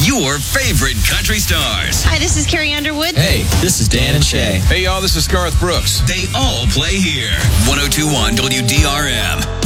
your favorite country stars. Hi, this is Carrie Underwood. Hey, this is Dan and Shay. Hey, y'all, this is Garth Brooks. They all play here. 102.1 WDRM.